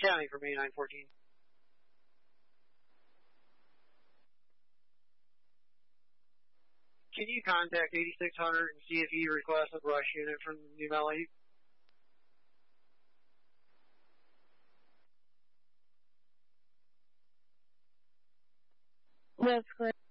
County from 8914. Can you contact 8600 and see if he requests a brush unit from New Valley? That's correct.